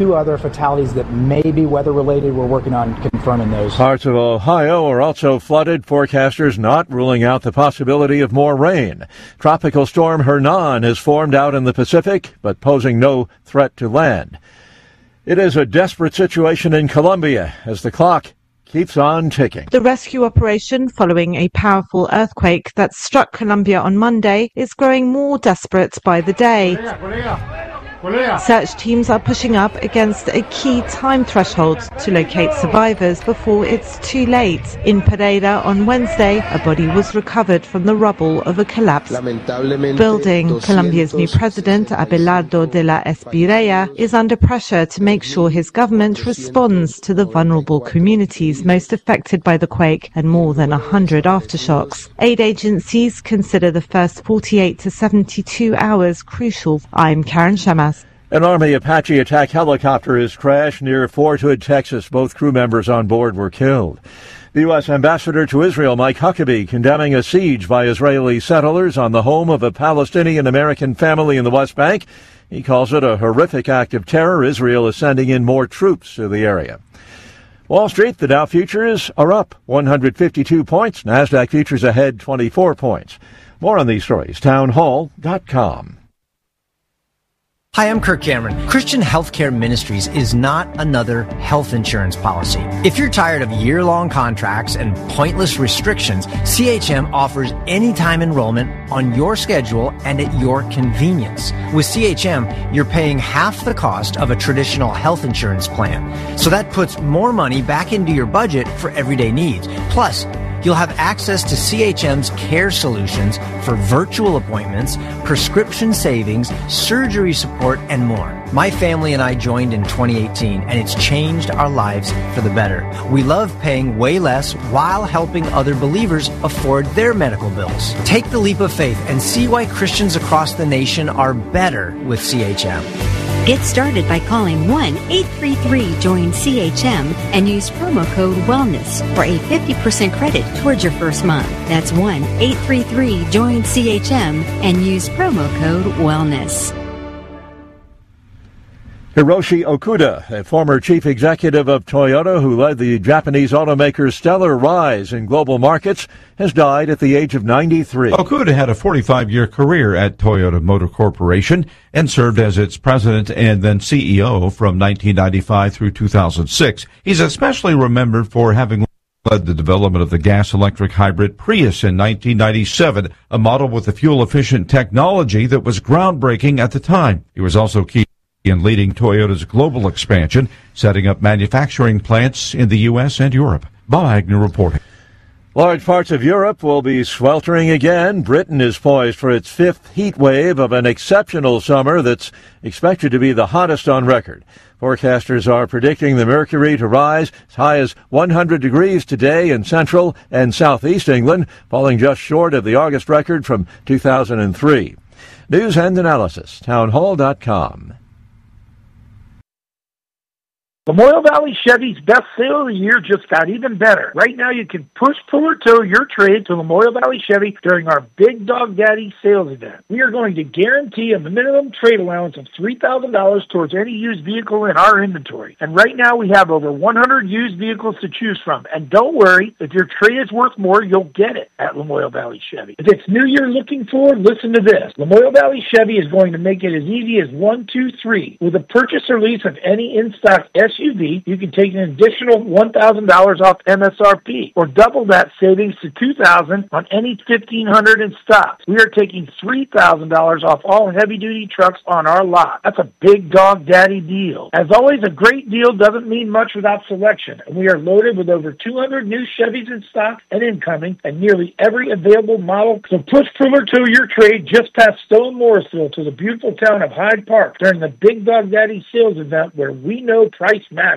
2 other fatalities that may be weather-related. We're working on confirming those. Parts of Ohio are also flooded. Forecasters not ruling out the possibility of more rain. Tropical storm Hernan has formed out in the Pacific, but posing no threat to land. It is a desperate situation in Colombia as the clock keeps on ticking. The rescue operation following a powerful earthquake that struck Colombia on Monday is growing more desperate by the day. Search teams are pushing up against a key time threshold to locate survivors before it's too late. In Pereira on Wednesday, a body was recovered from the rubble of a collapsed building. Colombia's new president, Abelardo de la Espriella, is under pressure to make sure his government responds to the vulnerable communities most affected by the quake and more than 100 aftershocks. Aid agencies consider the first 48 to 72 hours crucial. I'm Karen Shamas. An Army Apache attack helicopter has crashed near Fort Hood, Texas. Both crew members on board were killed. The U.S. Ambassador to Israel, Mike Huckabee, condemning a siege by Israeli settlers on the home of a Palestinian-American family in the West Bank. He calls it a horrific act of terror. Israel is sending in more troops to the area. Wall Street, the Dow futures are up 152 points. NASDAQ futures ahead 24 points. More on these stories, townhall.com. Hi, I'm Kirk Cameron. Christian Healthcare Ministries is not another health insurance policy. If you're tired of year-long contracts and pointless restrictions, CHM offers anytime enrollment on your schedule and at your convenience. With CHM, you're paying half the cost of a traditional health insurance plan. So that puts more money back into your budget for everyday needs. Plus, you'll have access to CHM's care solutions for virtual appointments, prescription savings, surgery support, and more. My family and I joined in 2018, and it's changed our lives for the better. We love paying way less while helping other believers afford their medical bills. Take the leap of faith and see why Christians across the nation are better with CHM. Get started by calling 1-833-JOIN-CHM and use promo code WELLNESS for a 50% credit towards your first month. That's 1-833-JOIN-CHM and use promo code WELLNESS. Hiroshi Okuda, a former chief executive of Toyota who led the Japanese automaker's stellar rise in global markets, has died at the age of 93. Okuda had a 45-year career at Toyota Motor Corporation and served as its president and then CEO from 1995 through 2006. He's especially remembered for having led the development of the gas-electric hybrid Prius in 1997, a model with a fuel-efficient technology that was groundbreaking at the time. He was also key in leading Toyota's global expansion, setting up manufacturing plants in the U.S. and Europe. Bob Agnew reporting. Large parts of Europe will be sweltering again. Britain is poised for its 5th heat wave of an exceptional summer that's expected to be the hottest on record. Forecasters are predicting the mercury to rise as high as 100 degrees today in central and southeast England, falling just short of the August record from 2003. News and analysis, townhall.com. Memorial Valley Chevy's best sale of the year just got even better. Right now, you can push, pull, or tow your trade to Memorial Valley Chevy during our Big Dog Daddy sales event. We are going to guarantee a minimum trade allowance of $3,000 towards any used vehicle in our inventory. And right now, we have over 100 used vehicles to choose from. And don't worry, if your trade is worth more, you'll get it at Memorial Valley Chevy. If it's new you're looking for, listen to this. Memorial Valley Chevy is going to make it as easy as 1, 2, 3. With a purchase or lease of any in-stock SUV, you can take an additional $1,000 off MSRP, or double that savings to $2,000 on any 1,500 in stock. We are taking $3,000 off all heavy-duty trucks on our lot. That's a Big Dog Daddy deal. As always, a great deal doesn't mean much without selection, and we are loaded with over 200 new Chevys in stock and incoming, and nearly every available model. So push, pull, or tow your trade just past Stone Morrisville to the beautiful town of Hyde Park during the Big Dog Daddy sales event, where we know price matters.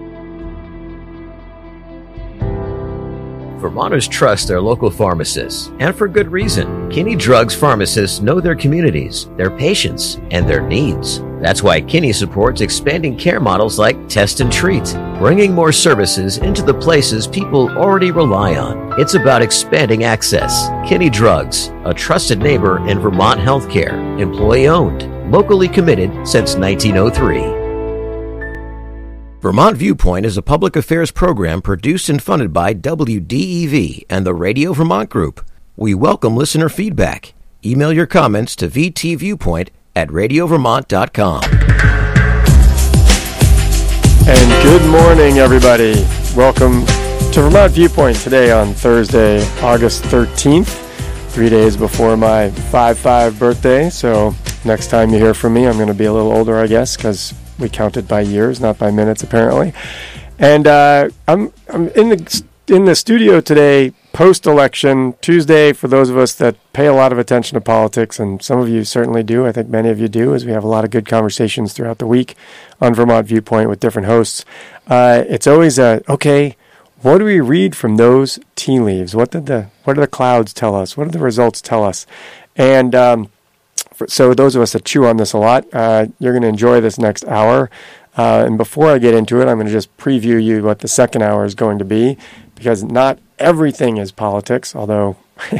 Vermonters trust their local pharmacists, and for good reason. Kinney Drugs pharmacists know their communities, their patients, and their needs. That's why Kinney supports expanding care models like Test and Treat, bringing more services into the places people already rely on. It's about expanding access. Kinney Drugs, a trusted neighbor in Vermont healthcare, employee-owned, locally committed since 1903. Vermont Viewpoint is a public affairs program produced and funded by WDEV and the Radio Vermont Group. We welcome listener feedback. Email your comments to vtviewpoint@radiovermont.com. And good morning, everybody. Welcome to Vermont Viewpoint today on Thursday, August 13th, 3 days before my 5-5 birthday. So next time you hear from me, I'm going to be a little older, I guess, because we counted by years, not by minutes, apparently. And I'm in the studio today, post-election, Tuesday, for those of us that pay a lot of attention to politics, and some of you certainly do. I think many of you do, as we have a lot of good conversations throughout the week on Vermont Viewpoint with different hosts. It's always okay, what do we read from those tea leaves? What do the clouds tell us? What do the results tell us? And so those of us that chew on this a lot, you're going to enjoy this next hour. And before I get into it, I'm going to just preview you what the second hour is going to be, because not everything is politics, although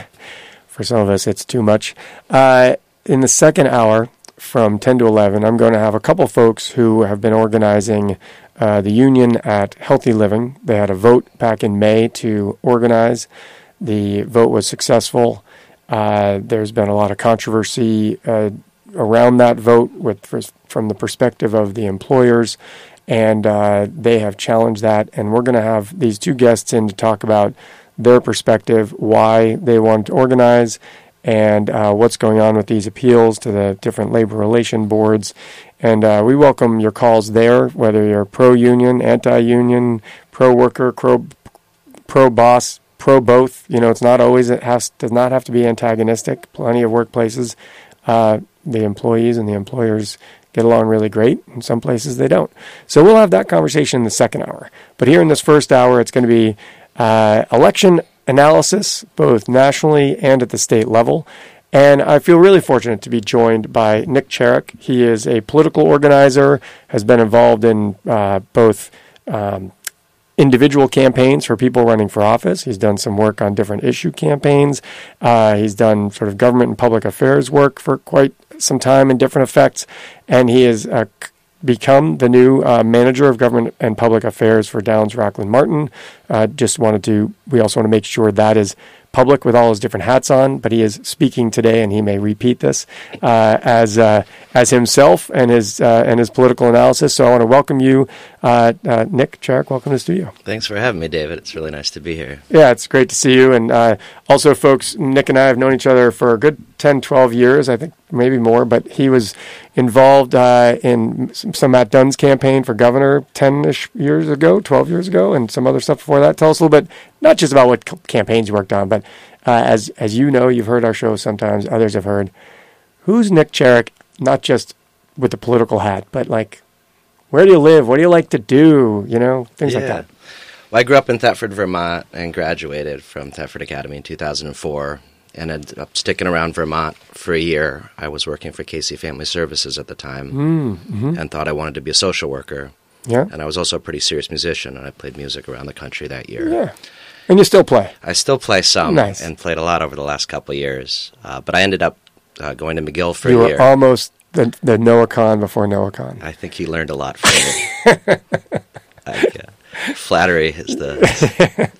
for some of us it's too much. In the second hour, from 10 to 11, I'm going to have a couple folks who have been organizing the union at Healthy Living. They had a vote back in May to organize. The vote was successful. There's been a lot of controversy around that vote from the perspective of the employers, and they have challenged that. And we're going to have these two guests in to talk about their perspective, why they want to organize, and what's going on with these appeals to the different labor relation boards. And we welcome your calls there, whether you're pro-union, anti-union, pro-worker, pro-boss, pro both. You know, it's not always, does not have to be antagonistic. Plenty of workplaces, the employees and the employers get along really great. In some places they don't. So we'll have that conversation in the second hour. But here in this first hour, it's going to be election analysis, both nationally and at the state level. And I feel really fortunate to be joined by Nick Cherrick. He is a political organizer, has been involved in both individual campaigns for people running for office. He's done some work on different issue campaigns. He's done sort of government and public affairs work for quite some time in different effects. And he has become the new manager of government and public affairs for Downs Rockland Martin. We also want to make sure that is public with all his different hats on, but he is speaking today, and he may repeat this as himself and his political analysis. So I want to welcome you, Nick Cherrick. Welcome to the studio. Thanks for having me, David. It's really nice to be here. Yeah, it's great to see you. And also, folks, Nick and I have known each other for a good 10, 12 years, I think maybe more, but he was involved in some Matt Dunn's campaign for governor 10-ish years ago, 12 years ago, and some other stuff before that. Tell us a little bit, not just about what campaigns you worked on, but as you know, you've heard our show sometimes, others have heard. Who's Nick Cherrick, not just with the political hat, but like, where do you live? What do you like to do? You know, things like that. Well, I grew up in Thetford, Vermont, and graduated from Thetford Academy in 2004. And ended up sticking around Vermont for a year. I was working for Casey Family Services at the time and thought I wanted to be a social worker. Yeah. And I was also a pretty serious musician, and I played music around the country that year. Yeah. And you still play? I still play some. Nice. And played a lot over the last couple of years. But I ended up going to McGill for a year. You were almost the Noah Khan before Noah Khan. I think he learned a lot from me. Flattery is the...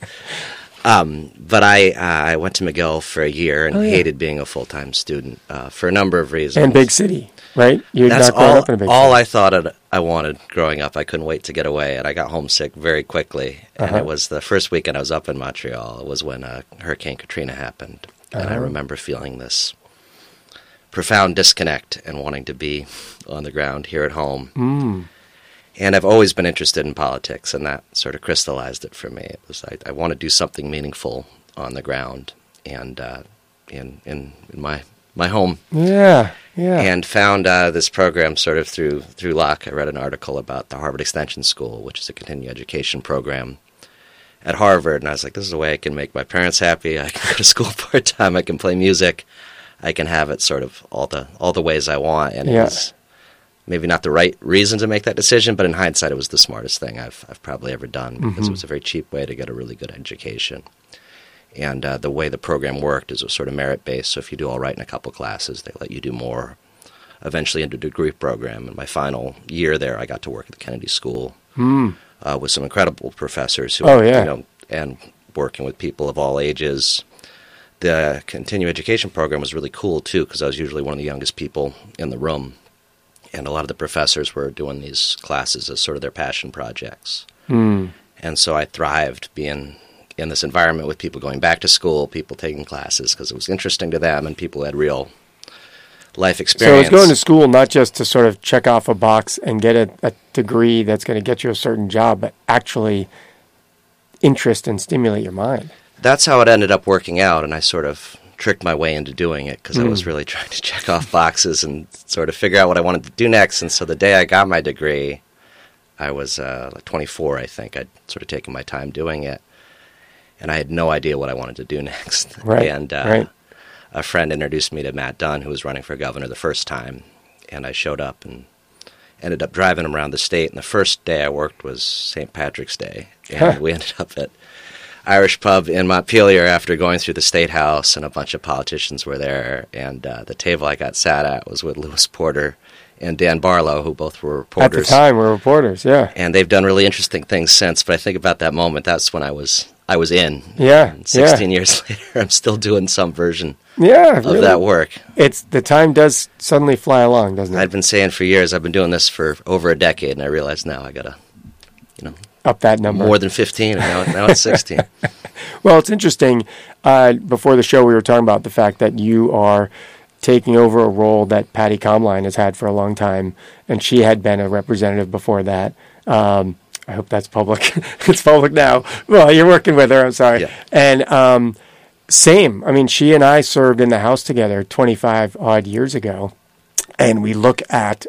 But I went to McGill for a year and hated being a full-time student for a number of reasons. And big city, right? You're That's not growing up in a big city. All I thought I wanted growing up. I couldn't wait to get away, and I got homesick very quickly. And it was the first weekend I was up in Montreal. It was when Hurricane Katrina happened. And I remember feeling this profound disconnect and wanting to be on the ground here at home. And I've always been interested in politics, and that sort of crystallized it for me. It was I want to do something meaningful on the ground and in my home. Yeah. And found this program sort of through luck. I read an article about the Harvard Extension School, which is a continuing education program at Harvard, and I was like, this is a way I can make my parents happy. I can go to school part-time. I can play music. I can have it sort of all the ways I want, and it was maybe not the right reason to make that decision, but in hindsight, it was the smartest thing I've probably ever done because it was a very cheap way to get a really good education. And the way the program worked is it was sort of merit-based, so if you do all right in a couple classes, they let you do more eventually into a degree program. In my final year there, I got to work at the Kennedy School with some incredible professors who, and working with people of all ages. The continuing education program was really cool, too, because I was usually one of the youngest people in the room. And a lot of the professors were doing these classes as sort of their passion projects. And so I thrived being in this environment with people going back to school, people taking classes, because it was interesting to them, and people had real life experience. So it's going to school not just to sort of check off a box and get a degree that's going to get you a certain job, but actually interest and stimulate your mind. That's how it ended up working out, and I sort of tricked my way into doing it because I was really trying to check off boxes and sort of figure out what I wanted to do next. And so the day I got my degree, I was like 24, I think. I'd sort of taken my time doing it, and I had no idea what I wanted to do next. And a friend introduced me to Matt Dunn, who was running for governor the first time, and I showed up and ended up driving him around the state. And the first day I worked was St. Patrick's Day, and we ended up at Irish pub in Montpelier after going through the State House, and a bunch of politicians were there. And the table I got sat at was with Lewis Porter and Dan Barlow, who both were reporters. At the time, were reporters, yeah. And they've done really interesting things since. But I think about that moment, that's when I was in. Yeah. And 16 years later, I'm still doing some version of really. that work. The time does suddenly fly along, doesn't it? I've been saying for years, I've been doing this for over a decade, and I realize now I got to, up that number. More than 15, and now it's 16. Well, it's interesting. Before the show, we were talking about the fact that you are taking over a role that Patty Comline has had for a long time, and she had been a representative before that. I hope that's public. It's public now. Well, you're working with her, I'm sorry. Yeah. And same. I mean, she and I served in the House together 25-odd years ago, and we look at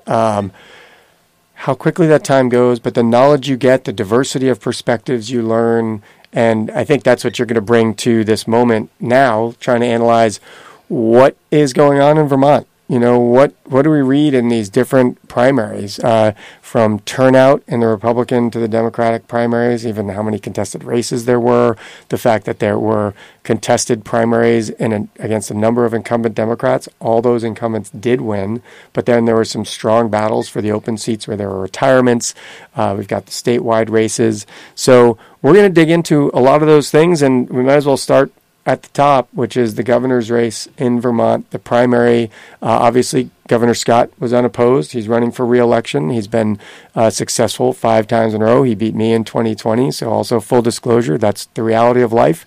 how quickly that time goes, but the knowledge you get, the diversity of perspectives you learn, and I think that's what you're going to bring to this moment now, trying to analyze what is going on in Vermont. What do we read in these different primaries, from turnout in the Republican to the Democratic primaries, even how many contested races there were, the fact that there were contested primaries against a number of incumbent Democrats. All those incumbents did win, but then there were some strong battles for the open seats where there were retirements. We've got the statewide races. So we're going to dig into a lot of those things, and we might as well start at the top, which is the governor's race in Vermont. The primary, obviously, Governor Scott was unopposed. He's running for re-election. He's been successful 5 times in a row. He beat me in 2020, so also full disclosure, that's the reality of life.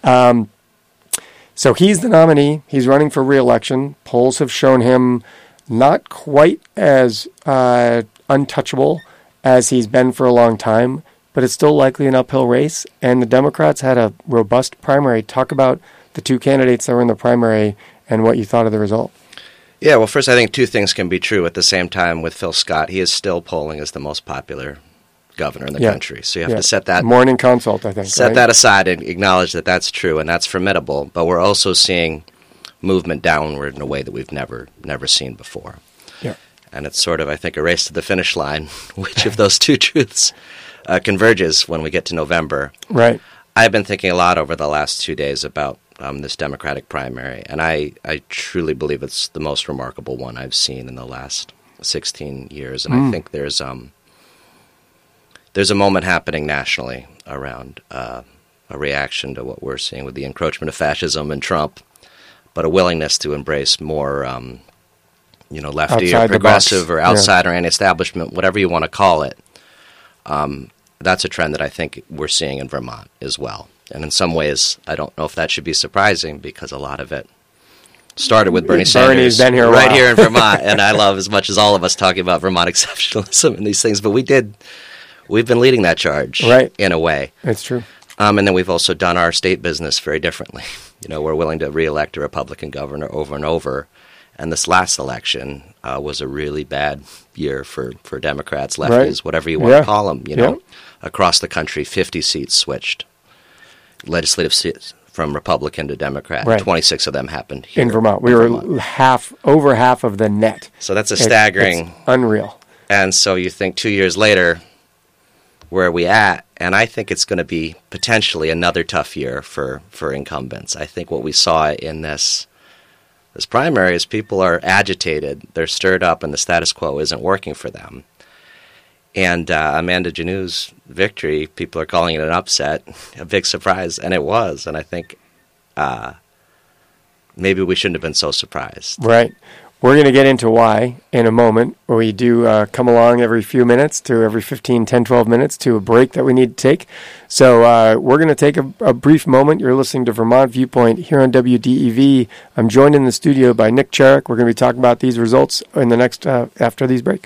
So he's the nominee. He's running for re-election. Polls have shown him not quite as untouchable as he's been for a long time, but it's still likely an uphill race, and the Democrats had a robust primary. Talk about the 2 candidates that were in the primary and what you thought of the result. Yeah, well, first, I think 2 things can be true at the same time with Phil Scott. He is still polling as the most popular governor in the country, so you have to set that... Morning Consult, I think. Set that aside and acknowledge that that's true, and that's formidable, but we're also seeing movement downward in a way that we've never seen before. Yeah. And it's sort of, I think, a race to the finish line, which of those 2 truths converges when we get to November. Right. I've been thinking a lot over the last 2 days about this Democratic primary, and I truly believe it's the most remarkable one I've seen in the last 16 years. And I think there's a moment happening nationally around a reaction to what we're seeing with the encroachment of fascism and Trump, but a willingness to embrace more lefty or progressive or outside or anti-establishment, whatever you want to call it. That's a trend that I think we're seeing in Vermont as well. And in some ways, I don't know if that should be surprising because a lot of it started with Bernie Sanders been here right here in Vermont. And I love, as much as all of us, talking about Vermont exceptionalism and these things. But we've been leading that charge in a way. That's true. And then we've also done our state business very differently. We're willing to reelect a Republican governor over and over. And this last election was a really bad year for Democrats, lefties, whatever you want to call them. Across the country, 50 seats switched. Legislative seats from Republican to Democrat. Right. 26 of them happened here in Vermont. We were over half of the net. So that's a staggering... It's unreal. And so you think 2 years later, where are we at? And I think it's going to be potentially another tough year for incumbents. I think what we saw in this this primary is people are agitated, they're stirred up, and the status quo isn't working for them. And Amanda Janou's victory, people are calling it an upset, a big surprise, and it was. And I think maybe we shouldn't have been so surprised. Right. We're going to get into why in a moment. We do come along every few minutes to every 15, 10, 12 minutes to a break that we need to take. So we're going to take a brief moment. You're listening to Vermont Viewpoint here on WDEV. I'm joined in the studio by Nick Cherrick. We're going to be talking about these results in the next after these break.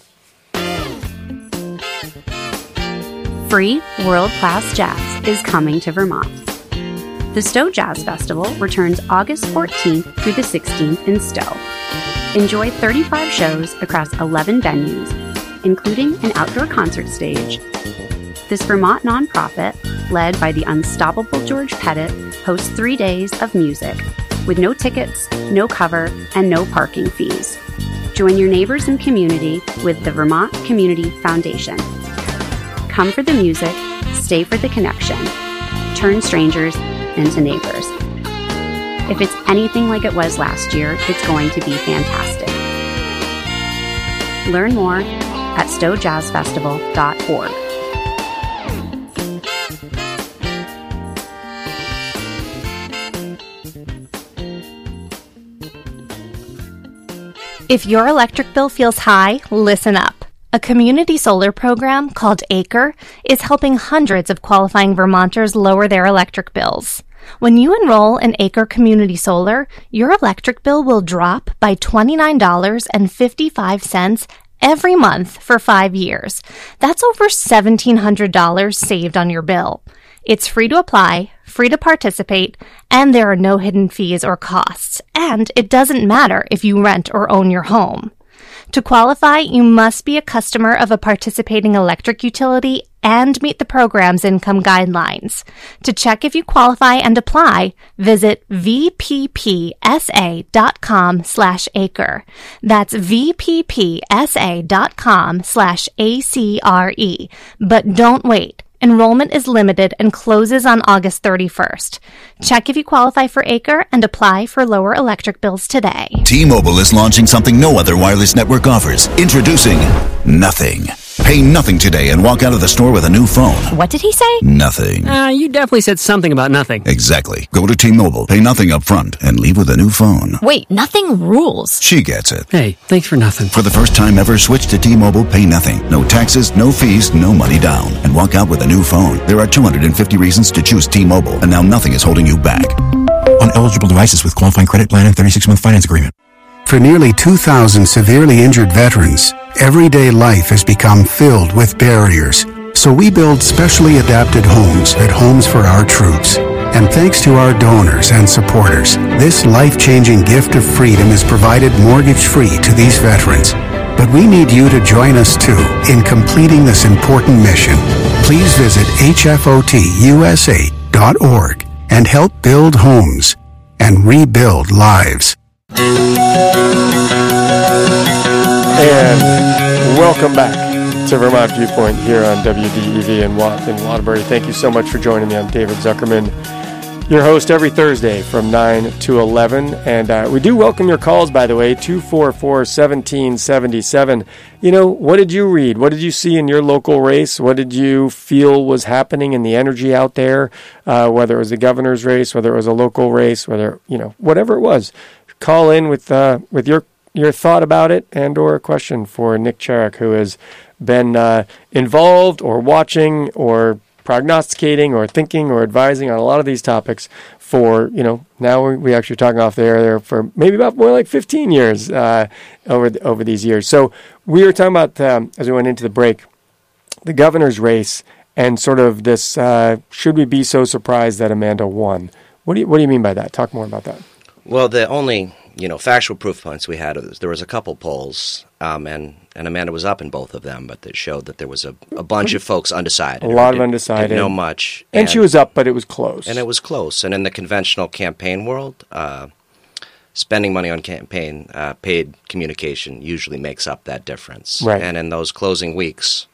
Free world-class jazz is coming to Vermont. The Stowe Jazz Festival returns August 14th through the 16th in Stowe. Enjoy 35 shows across 11 venues, including an outdoor concert stage. This Vermont nonprofit, led by the unstoppable George Pettit, hosts 3 days of music with no tickets, no cover, and no parking fees. Join your neighbors and community with the Vermont Community Foundation. Come for the music, stay for the connection. Turn strangers into neighbors. If it's anything like it was last year, it's going to be fantastic. Learn more at stowejazzfestival.org. If your electric bill feels high, listen up. A community solar program called Acre is helping hundreds of qualifying Vermonters lower their electric bills. When you enroll in Acre Community Solar, your electric bill will drop by $29.55 every month for 5 years. That's over $1,700 saved on your bill. It's free to apply, free to participate, and there are no hidden fees or costs. And it doesn't matter if you rent or own your home. To qualify, you must be a customer of a participating electric utility and meet the program's income guidelines. To check if you qualify and apply, visit vppsa.com/acre. That's vppsa.com/ACRE. But don't wait. Enrollment is limited and closes on August 31st. Check if you qualify for Acre and apply for lower electric bills today. T-Mobile is launching something no other wireless network offers. Introducing Nothing. Pay nothing today and walk out of the store with a new phone. What did he say? Nothing. You definitely said something about nothing. Exactly. Go to T-Mobile, pay nothing up front, and leave with a new phone. Wait, nothing rules. She gets it. Hey, thanks for nothing. For the first time ever, switch to T-Mobile, pay nothing. No taxes, no fees, no money down. And walk out with a new phone. There are 250 reasons to choose T-Mobile, and now nothing is holding you back. On eligible devices with qualifying credit plan and 36-month finance agreement. For nearly 2,000 severely injured veterans, everyday life has become filled with barriers. So we build specially adapted homes at Homes for Our Troops. And thanks to our donors and supporters, this life-changing gift of freedom is provided mortgage-free to these veterans. But we need you to join us too in completing this important mission. Please visit hfotusa.org and help build homes and rebuild lives. And welcome back to Vermont Viewpoint here on WDEV in Waterbury. Thank you so much for joining me. I'm David Zuckerman, your host every Thursday from 9 to 11. And we do welcome your calls, by the way, 244-1777. You know, what did you read? What did you see in your local race? What did you feel was happening in the energy out there? Whether it was a governor's race, whether it was a local race, whether, you know, whatever it was. Call in with your thought about it and or a question for Nick Cherrick, who has been involved or watching or prognosticating or thinking or advising on a lot of these topics for, you know, now we actually talking off the air there for maybe about more like 15 years over these years. So we were talking about, as we went into the break, the governor's race and sort of this, should we be so surprised that Amanda won? What do you mean by that? Talk more about that. Well, the only, factual proof points we had was there was a couple polls, and Amanda was up in both of them, but that showed that there was a bunch of folks undecided. A lot of undecided. Didn't know much. And she was up, but it was close. And it was close. And in the conventional campaign world, spending money on campaign, paid communication usually makes up that difference. Right. And in those closing weeks,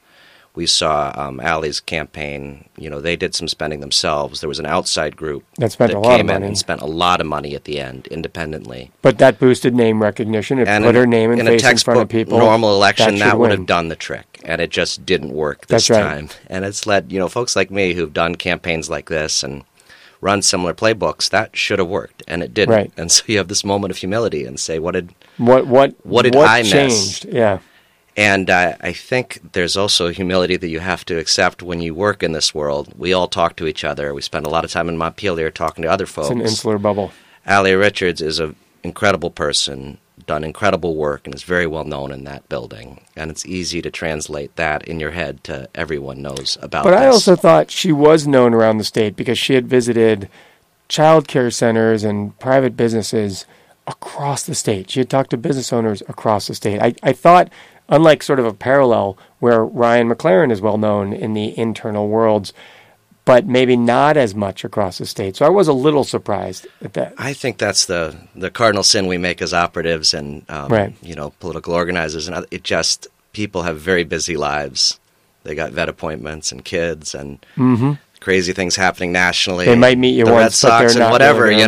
We saw Ali's campaign. They did some spending themselves. There was an outside group that spent a lot of money and spent a lot of money at the end independently. But that boosted name recognition. It put her name and face in front of people. Normal election, that would have done the trick, and it just didn't work this time. Right. And it's led folks like me who've done campaigns like this and run similar playbooks. That should have worked, and it didn't. Right. And so you have this moment of humility and say, what did what I changed? miss? Yeah. And I think there's also humility that you have to accept when you work in this world. We all talk to each other. We spend a lot of time in Montpelier talking to other folks. It's an insular bubble. Ali Richards is an incredible person, done incredible work, and is very well known in that building. And it's easy to translate that in your head to everyone knows about But this. I also thought she was known around the state because she had visited child care centers and private businesses across the state. She had talked to business owners across the state. I thought, unlike sort of a parallel where Ryan McLaren is well known in the internal worlds, but maybe not as much across the state. So I was a little surprised at that. I think that's the cardinal sin we make as operatives and right. Political organizers. And it just, people have very busy lives. They got vet appointments and kids and crazy things happening nationally. They might meet you the once, Red Sox but they're and not whatever, really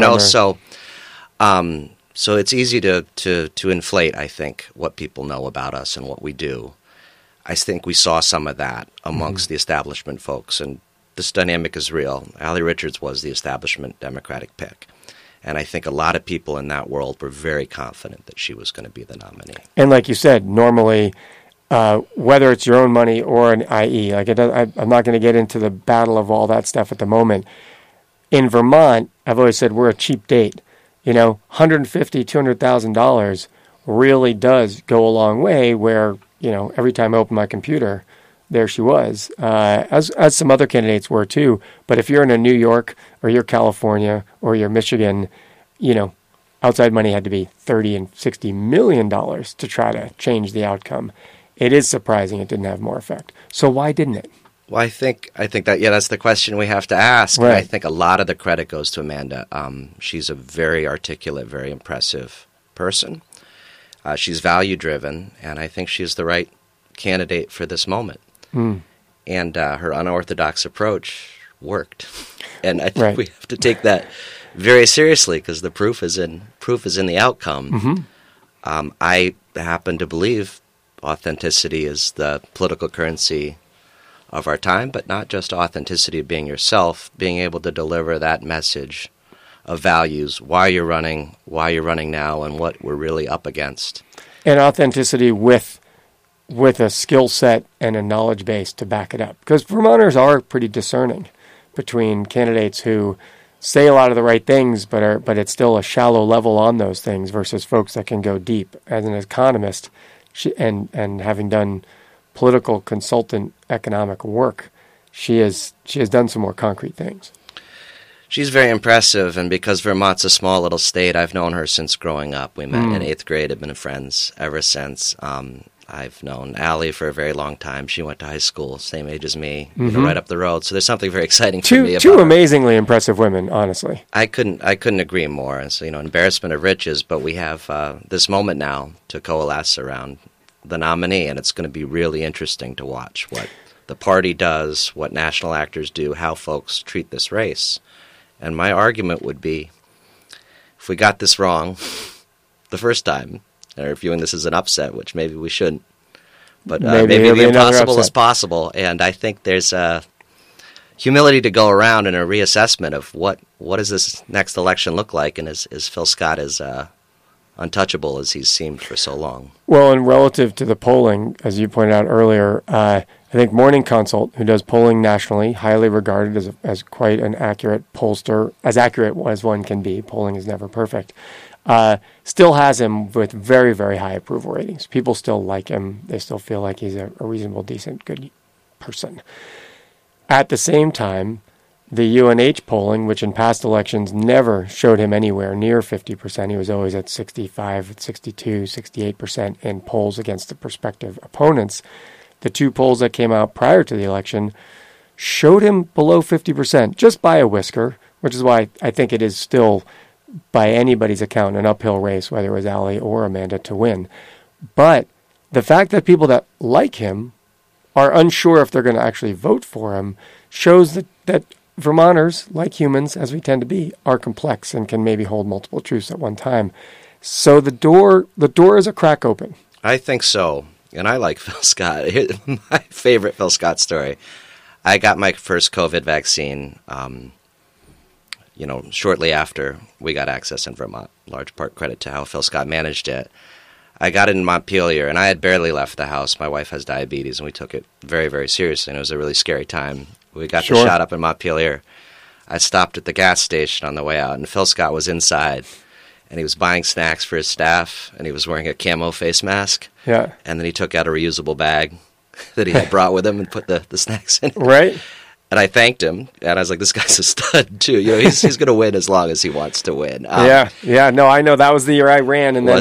So it's easy to inflate, I think, what people know about us and what we do. I think we saw some of that amongst the establishment folks, and this dynamic is real. Ali Richards was the establishment Democratic pick, and I think a lot of people in that world were very confident that she was going to be the nominee. And like you said, normally, whether it's your own money or an IE, I'm not going to get into the battle of all that stuff at the moment. In Vermont, I've always said we're a cheap date. $150,000, $200,000 really does go a long way where, every time I open my computer, there she was, as some other candidates were too. But if you're in a New York or you're California or you're Michigan, outside money had to be $30 and $60 million to try to change the outcome. It is surprising it didn't have more effect. So why didn't it? Well, I think that, that's the question we have to ask. Right. I think a lot of the credit goes to Amanda. She's a very articulate, very impressive person. She's value-driven, and I think she's the right candidate for this moment. And her unorthodox approach worked. And I think we have to take that very seriously because the proof is in the outcome. I happen to believe authenticity is the political currency of our time, but not just authenticity of being yourself, being able to deliver that message of values, why you're running now, and what we're really up against. And authenticity with a skill set and a knowledge base to back it up. Because Vermonters are pretty discerning between candidates who say a lot of the right things, but it's still a shallow level on those things versus folks that can go deep. As an economist, and having done political consultant economic work, she has done some more concrete things. She's very impressive, and because Vermont's a small little state, I've known her since growing up. We met in 8th grade, have been friends ever since. I've known Ali for a very long time. She went to high school, same age as me, right up the road. So there's something very exciting for me about two her. Amazingly impressive women, honestly. I couldn't agree more. It's embarrassment of riches, but we have this moment now to coalesce around the nominee, and it's going to be really interesting to watch what the party does, what national actors do, how folks treat this race. And my argument would be, if we got this wrong the first time, or viewing this as an upset, which maybe we shouldn't, but maybe the impossible is possible. And I think there's a humility to go around and a reassessment of what does this next election look like, and is Phil Scott as untouchable as he's seemed for so long. Well, and relative to the polling, as you pointed out earlier, I think Morning Consult, who does polling nationally, highly regarded as quite an accurate pollster, as accurate as one can be. Polling is never perfect. Still has him with very, very high approval ratings. People still like him. They still feel like he's a reasonable, decent, good person. At the same time, the UNH polling, which in past elections never showed him anywhere near 50%, he was always at 65, 62, 68% in polls against the prospective opponents. The two polls that came out prior to the election showed him below 50%, just by a whisker, which is why I think it is still, by anybody's account, an uphill race, whether it was Ali or Amanda, to win. But the fact that people that like him are unsure if they're going to actually vote for him shows that Vermonters, like humans, as we tend to be, are complex and can maybe hold multiple truths at one time. So the door is a crack open. I think so. And I like Phil Scott. My favorite Phil Scott story. I got my first COVID vaccine, shortly after we got access in Vermont. Large part credit to how Phil Scott managed it. I got it in Montpelier, and I had barely left the house. My wife has diabetes, and we took it very, very seriously, and it was a really scary time. We got the shot up in Montpelier. I stopped at the gas station on the way out, and Phil Scott was inside, and he was buying snacks for his staff, and he was wearing a camo face mask. Yeah. And then he took out a reusable bag that he had brought with him and put the snacks in it. Right. And I thanked him, and I was like, "This guy's a stud too. He's going to win as long as he wants to win." Yeah. No, I know that was the year I ran, and then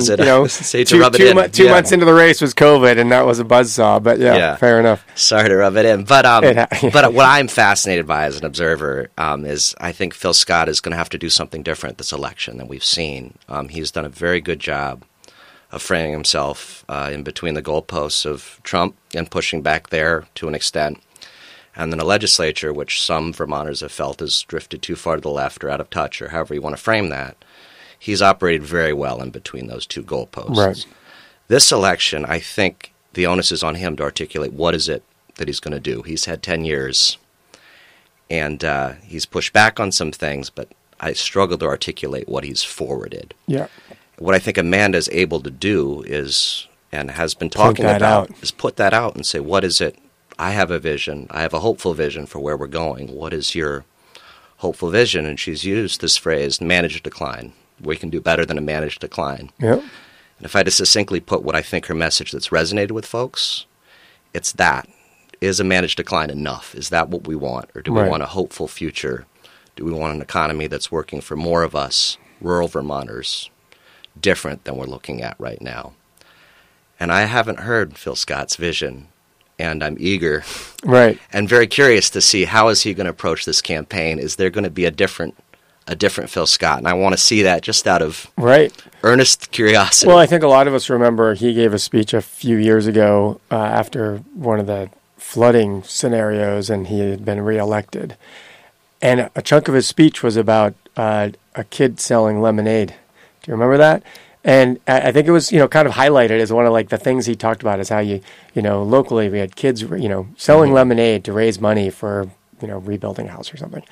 two months into the race was COVID, and that was a buzzsaw. But yeah, fair enough. Sorry to rub it in, but but what I'm fascinated by as an observer is I think Phil Scott is going to have to do something different this election than we've seen. He's done a very good job of framing himself in between the goalposts of Trump and pushing back there to an extent. And then a legislature, which some Vermonters have felt has drifted too far to the left or out of touch, or however you want to frame that, he's operated very well in between those two goalposts. Right. This election, I think the onus is on him to articulate what is it that he's going to do. He's had 10 years, and he's pushed back on some things, but I struggle to articulate what he's forwarded. Yeah. What I think Amanda's able to do is, and has been talking about, is put that out and say, what is it? I have a vision. I have a hopeful vision for where we're going. What is your hopeful vision? And she's used this phrase, managed decline. We can do better than a managed decline. Yep. And if I had to succinctly put what I think her message that's resonated with folks, it's that. Is a managed decline enough? Is that what we want? Or do we want a hopeful future? Do we want an economy that's working for more of us, rural Vermonters, different than we're looking at right now? And I haven't heard Phil Scott's vision. And I'm eager and very curious to see how is he going to approach this campaign. Is there going to be a different Phil Scott? And I want to see that just out of earnest curiosity. Well, I think a lot of us remember he gave a speech a few years ago after one of the flooding scenarios, and he had been reelected. And a chunk of his speech was about a kid selling lemonade. Do you remember that? And I think it was, kind of highlighted as one of the things he talked about is how locally we had kids, selling lemonade to raise money for, rebuilding a house or something.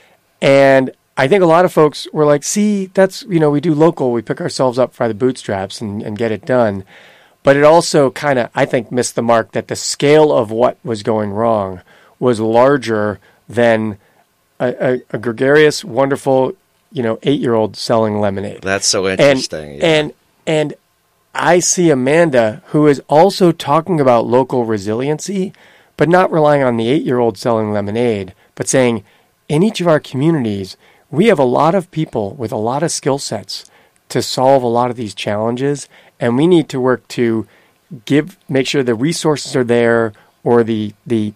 And I think a lot of folks were like, see, that's, we do local, we pick ourselves up by the bootstraps and get it done. But it also kind of, I think, missed the mark that the scale of what was going wrong was larger than a gregarious, wonderful 8-year-old selling lemonade. That's so interesting. And I see Amanda, who is also talking about local resiliency, but not relying on the 8-year-old selling lemonade, but saying, in each of our communities, we have a lot of people with a lot of skill sets to solve a lot of these challenges, and we need to work to make sure the resources are there, or the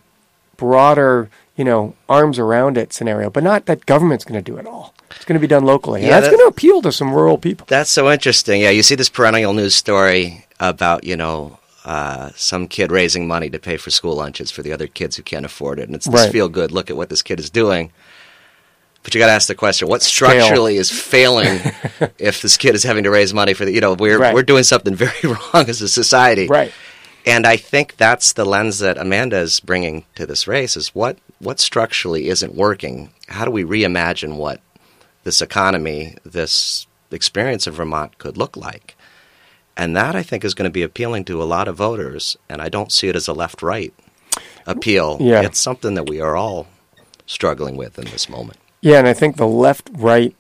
broader, arms around it scenario, but not that government's going to do it all. It's going to be done locally. Yeah, and that's going to appeal to some rural people. That's so interesting. Yeah, you see this perennial news story about, some kid raising money to pay for school lunches for the other kids who can't afford it. And it's this feel good, look at what this kid is doing. But you got to ask the question, what structurally is failing if this kid is having to raise money for we're doing something very wrong as a society. Right. And I think that's the lens that Amanda is bringing to this race is what structurally isn't working. How do we reimagine what this economy, this experience of Vermont could look like? And that, I think, is going to be appealing to a lot of voters, and I don't see it as a left-right appeal. Yeah. It's something that we are all struggling with in this moment. Yeah, and I think the left-right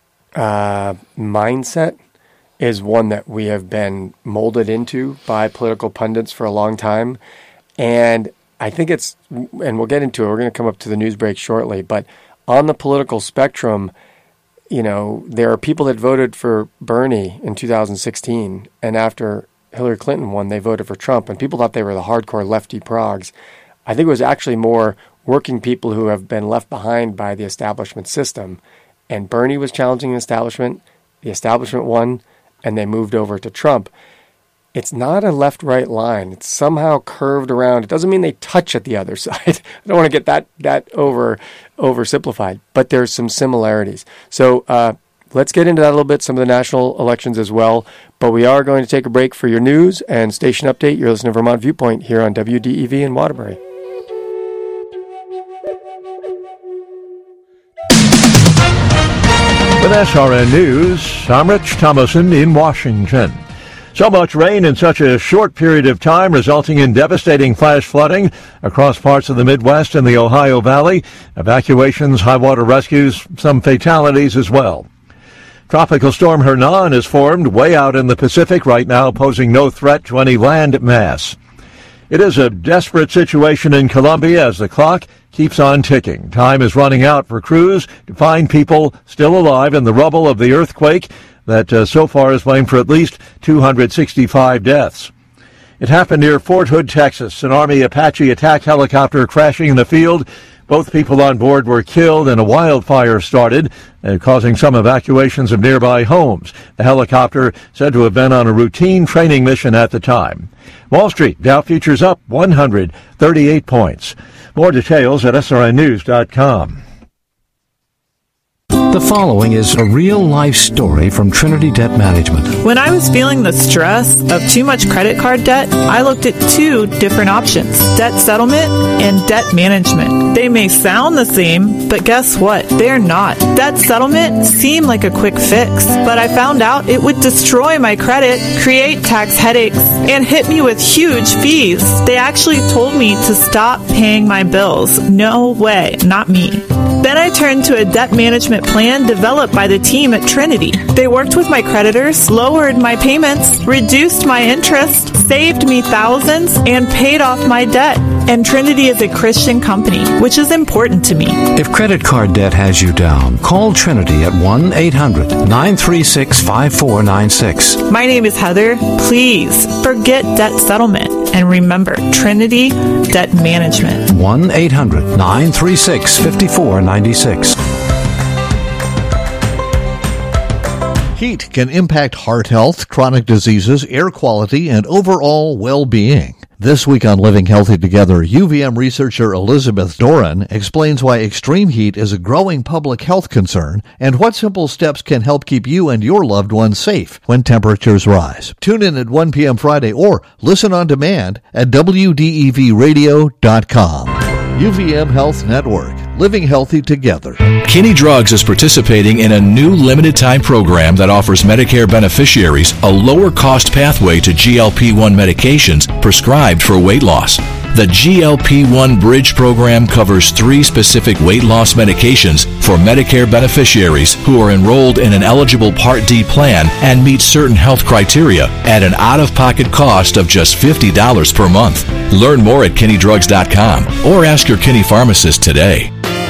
mindset is one that we have been molded into by political pundits for a long time. And I think and we'll get into it, we're going to come up to the news break shortly, but on the political spectrum, there are people that voted for Bernie in 2016, and after Hillary Clinton won, they voted for Trump, and people thought they were the hardcore lefty progs. I think it was actually more working people who have been left behind by the establishment system, and Bernie was challenging the establishment won, and they moved over to Trump. it's not a left-right line. It's somehow curved around. It doesn't mean they touch at the other side. I don't want to get that oversimplified, but there's some similarities. So let's get into that a little bit, some of the national elections as well. But we are going to take a break for your news and station update. You're listening to Vermont Viewpoint here on WDEV in Waterbury. With SRN News, I'm Rich Thomason in Washington. So much rain in such a short period of time, resulting in devastating flash flooding across parts of the Midwest and the Ohio Valley. Evacuations, high water rescues, some fatalities as well. Tropical storm Hernan is formed way out in the Pacific right now, posing no threat to any land mass. It is a desperate situation in Colombia as the clock keeps on ticking. Time is running out for crews to find people still alive in the rubble of the earthquake that so far has blamed for at least 265 deaths. It happened near Fort Hood, Texas. An Army Apache attack helicopter crashing in the field. Both people on board were killed and a wildfire started, causing some evacuations of nearby homes. The helicopter said to have been on a routine training mission at the time. Wall Street, Dow futures up 138 points. More details at srnnews.com. The following is a real-life story from Trinity Debt Management. When I was feeling the stress of too much credit card debt, I looked at two different options: debt settlement and debt management. They may sound the same, but guess what? They're not. Debt settlement seemed like a quick fix, but I found out it would destroy my credit, create tax headaches, and hit me with huge fees. They actually told me to stop paying my bills. No way, not me. Then I turned to a debt management plan developed by the team at Trinity. They worked with my creditors, lowered my payments, reduced my interest, saved me thousands, and paid off my debt. And Trinity is a Christian company, which is important to me. If credit card debt has you down, call Trinity at 1-800-936-5496. My name is Heather. Please forget debt settlement and remember Trinity Debt Management. 1-800-936-5496. Heat can impact heart health, chronic diseases, air quality, and overall well-being. This week on Living Healthy Together, UVM researcher Elizabeth Doran explains why extreme heat is a growing public health concern and what simple steps can help keep you and your loved ones safe when temperatures rise. Tune in at 1 p.m. Friday or listen on demand at WDEVradio.com. UVM Health Network. Living Healthy Together. Kinney Drugs is participating in a new limited-time program that offers Medicare beneficiaries a lower-cost pathway to GLP-1 medications prescribed for weight loss. The GLP-1 Bridge program covers 3 specific weight loss medications for Medicare beneficiaries who are enrolled in an eligible Part D plan and meet certain health criteria at an out-of-pocket cost of just $50 per month. Learn more at KinneyDrugs.com or ask your Kinney pharmacist today.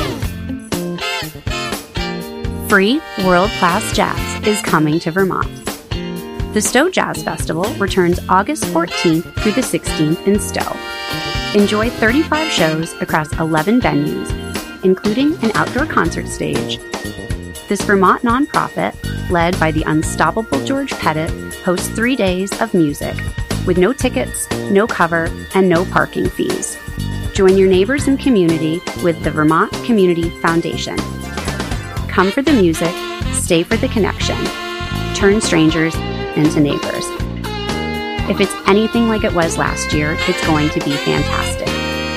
Free world-class jazz is coming to Vermont. The Stowe Jazz Festival returns August 14th through the 16th in Stowe. Enjoy 35 shows across 11 venues, including an outdoor concert stage. This Vermont nonprofit, led by the unstoppable George Pettit, hosts 3 days of music with no tickets, no cover, and no parking fees. Join your neighbors and community with the Vermont Community Foundation. Come for the music, stay for the connection. Turn strangers into neighbors. If it's anything like it was last year, it's going to be fantastic.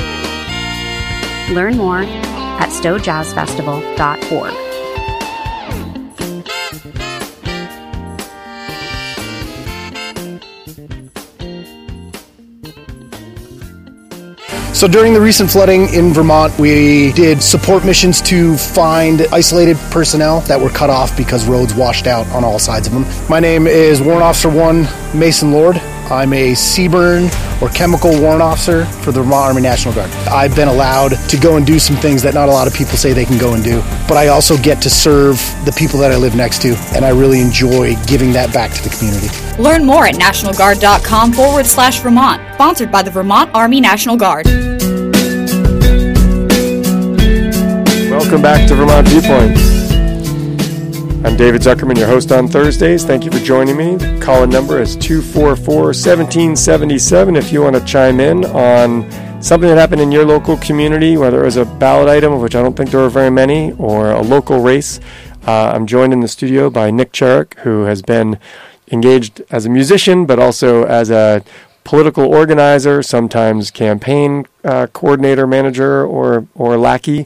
Learn more at stowejazzfestival.org. So during the recent flooding in Vermont, we did support missions to find isolated personnel that were cut off because roads washed out on all sides of them. My name is Warrant Officer 1 Mason Lord. I'm a CBRN or Chemical Warrant Officer for the Vermont Army National Guard. I've been allowed to go and do some things that not a lot of people say they can go and do, but I also get to serve the people that I live next to, and I really enjoy giving that back to the community. Learn more at nationalguard.com/Vermont, sponsored by the Vermont Army National Guard. Welcome back to Vermont Viewpoint. I'm David Zuckerman, your host on Thursdays. Thank you for joining me. The call-in number is 244-1777 if you want to chime in on something that happened in your local community, whether it was a ballot item, of which I don't think there were very many, or a local race. I'm joined in the studio by Nick Cherrick, who has been engaged as a musician, but also as a political organizer, sometimes campaign coordinator, manager, or lackey,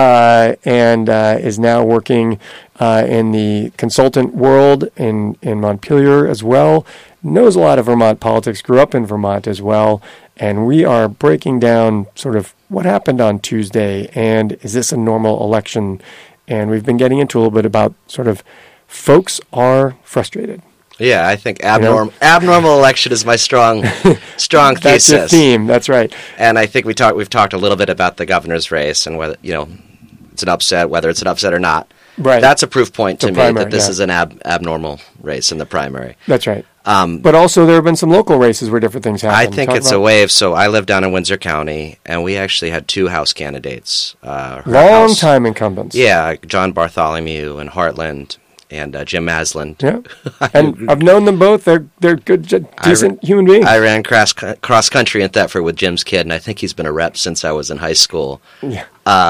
and is now working in the consultant world in Montpelier as well. Knows a lot of Vermont politics, grew up in Vermont as well, and we are breaking down sort of what happened on Tuesday, and is this a normal election? And we've been getting into a little bit about sort of folks are frustrated. Yeah, I think abnormal election is my strong thesis. That's your theme. That's right. And I think we've talked a little bit about the governor's race and whether it's an upset, whether it's an upset or not. Right. That's a proof point to me primary, that this is an abnormal race in the primary. That's right. But also there have been some local races where different things happen. I think it's a wave. So I live down in Windsor County, and we actually had two House candidates. Long-time incumbents. Yeah, John Bartholomew in Heartland. And Jim Maslin. Yeah, and I've known them both. They're good, decent human beings. I ran cross country in Thetford with Jim's kid, and I think he's been a rep since I was in high school. Yeah.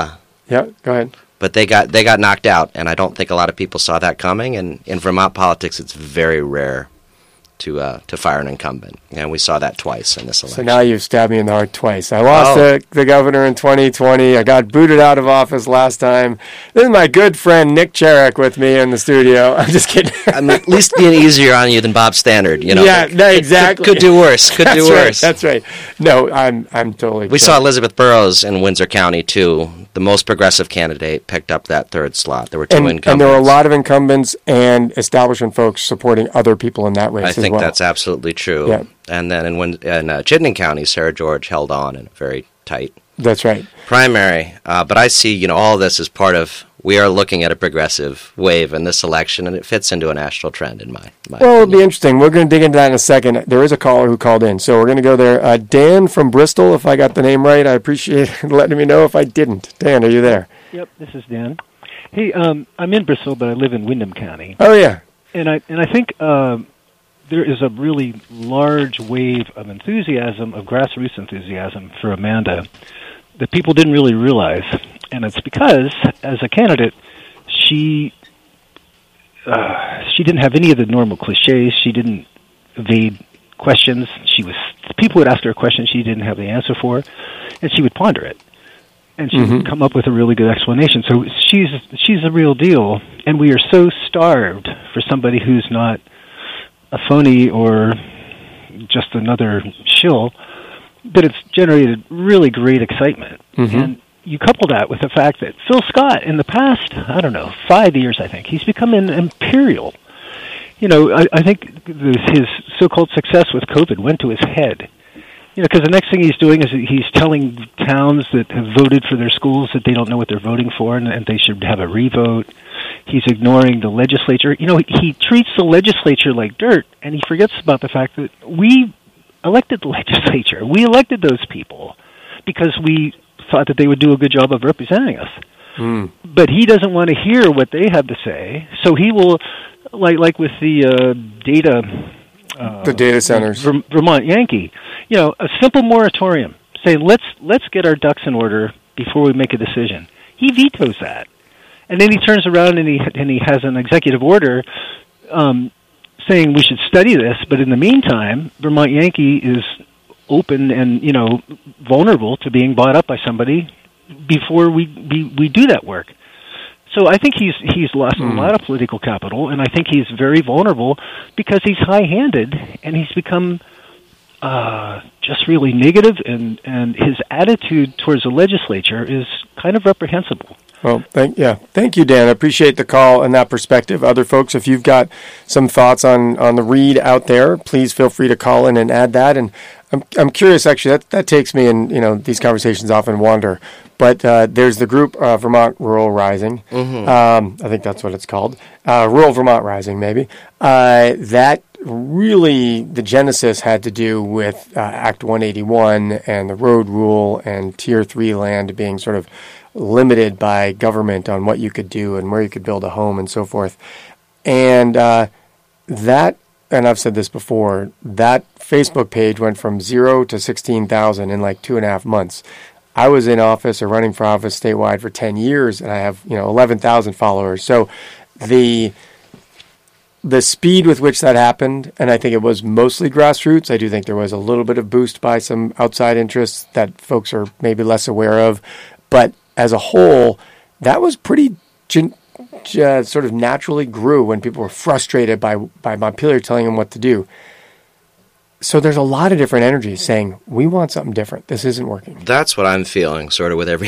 Go ahead. But they got knocked out, and I don't think a lot of people saw that coming. And in Vermont politics, it's very rare to fire an incumbent, and we saw that twice in this election. So now you've stabbed me in the heart twice. I lost the governor in 2020. I got booted out of office last time. This is my good friend Nick Cherrick with me in the studio. I'm just kidding. I'm at least being easier on you than Bob Stannard. Yeah, exactly. Could do worse. That's right. No, I'm totally. We saw Elizabeth Burrows in Windsor County too. The most progressive candidate picked up that third slot. There were two incumbents. And there were a lot of incumbents and establishment folks supporting other people in that race as well. I think that's absolutely true. Yeah. And then in Chittenden County, Sarah George held on in a very tight That's right. primary. But I see, all this as part of, we are looking at a progressive wave in this election, and it fits into a national trend in my Well, it'll be interesting. We're going to dig into that in a second. There is a caller who called in, so we're going to go there. Dan from Bristol, if I got the name right, I appreciate letting me know if I didn't. Dan, are you there? Yep, this is Dan. Hey, I'm in Bristol, but I live in Windham County. Oh, yeah. And I think there is a really large wave of enthusiasm, of grassroots enthusiasm for Amanda that people didn't really realize. And it's because, as a candidate, she didn't have any of the normal cliches. She didn't evade questions. People would ask her a question she didn't have the answer for, and she would ponder it. And she would come up with a really good explanation. So she's a real deal, and we are so starved for somebody who's not a phony or just another shill that it's generated really great excitement. And you couple that with the fact that Phil Scott, in the past, 5 years, I think, he's become an imperial. I think his so-called success with COVID went to his head. Because the next thing he's doing is he's telling towns that have voted for their schools that they don't know what they're voting for and they should have a revote. He's ignoring the legislature. He treats the legislature like dirt, and he forgets about the fact that we elected the legislature. We elected those people because we thought that they would do a good job of representing us. But he doesn't want to hear what they have to say, so he will, like with the data centers, Vermont Yankee, a simple moratorium saying let's get our ducks in order before we make a decision. He vetoes that, and then he turns around and he has an executive order saying we should study this. But in the meantime, Vermont Yankee is open and vulnerable to being bought up by somebody before we do that work. So I think he's lost a lot of political capital, and I think he's very vulnerable because he's high-handed and he's become just really negative, and his attitude towards the legislature is kind of reprehensible. Well, thank you, Dan. I appreciate the call and that perspective. Other folks, if you've got some thoughts on the read out there, please feel free to call in and add that. And I'm curious, actually, that takes me, and these conversations often wander. But there's the group Vermont Rural Rising. I think that's what it's called. Rural Vermont Rising, maybe. That really, the genesis had to do with Act 181 and the road rule and Tier 3 land being sort of limited by government on what you could do and where you could build a home and so forth. And and I've said this before, that Facebook page went from 0 to 16,000 in like 2.5 months. I was in office or running for office statewide for 10 years, and I have 11,000 followers. So the speed with which that happened, and I think it was mostly grassroots. I do think there was a little bit of boost by some outside interests that folks are maybe less aware of. But as a whole, that was pretty sort of naturally grew when people were frustrated by Montpelier telling them what to do. So there's a lot of different energies saying, we want something different. This isn't working. That's what I'm feeling, sort of with every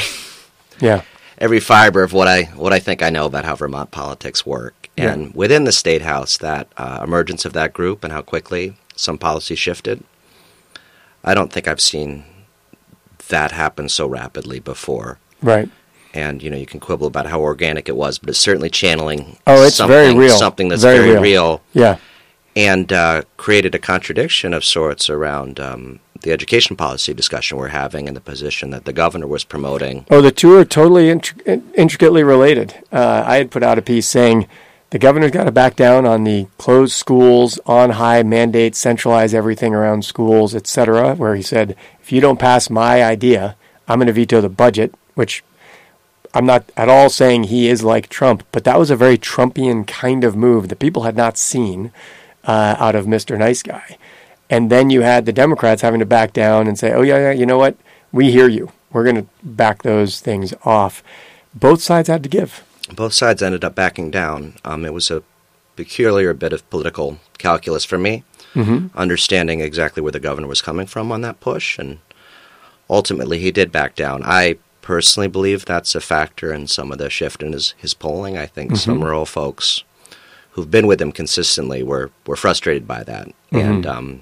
fiber of what I think I know about how Vermont politics work. And within the State House, that emergence of that group and how quickly some policy shifted, I don't think I've seen that happen so rapidly before. Right. And, you can quibble about how organic it was, but it's certainly channeling something that's very real. Yeah. And created a contradiction of sorts around the education policy discussion we're having and the position that the governor was promoting. Oh, the two are totally intricately related. I had put out a piece saying the governor's got to back down on the closed schools, on-high mandates, centralize everything around schools, etc., where he said, if you don't pass my idea, I'm going to veto the budget, which I'm not at all saying he is like Trump, but that was a very Trumpian kind of move that people had not seen out of Mr. Nice Guy. And then you had the Democrats having to back down and say, oh, yeah, you know what? We hear you. We're going to back those things off. Both sides had to give. Both sides ended up backing down. It was a peculiar bit of political calculus for me, understanding exactly where the governor was coming from on that push. And ultimately, he did back down. I personally believe that's a factor in some of the shift in his polling. I think some rural folks who've been with him consistently were frustrated by that. And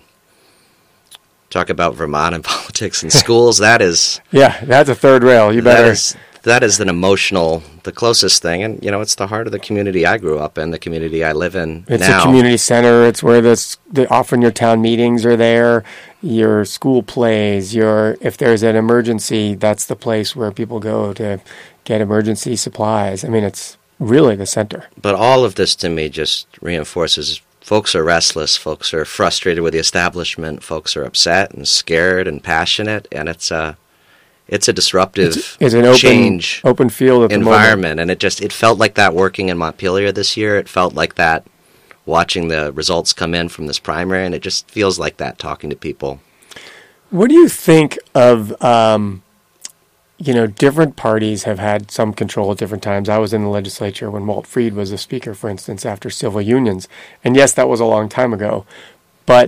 talk about Vermont and politics and schools, that is... Yeah, that's a third rail. You better... That is an emotional, the closest thing. And, it's the heart of the community I grew up in, the community I live in it's now. It's a community center. It's where often your town meetings are there, your school plays, if there's an emergency, that's the place where people go to get emergency supplies. I mean, it's really the center. But all of this to me just reinforces folks are restless, folks are frustrated with the establishment, folks are upset and scared and passionate, and it's a disruptive it's an open field environment, and it felt like that working in Montpelier this year. It felt like that watching the results come in from this primary, and it just feels like that talking to people. What do you think of, different parties have had some control at different times. I was in the legislature when Walt Freed was the speaker, for instance, after civil unions. And yes, that was a long time ago. But